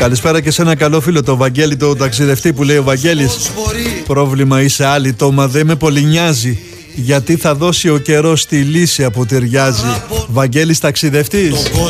Καλησπέρα και σε ένα καλό φίλο, το Βαγγέλη, το ταξιδευτή, που λέει ο Βαγγέλης: πρόβλημα είσαι άλλη, το μα δεν με πολύ νοιάζει, γιατί θα δώσει ο καιρός τη λύση από ταιριάζει. Βαγγέλης ταξιδευτής.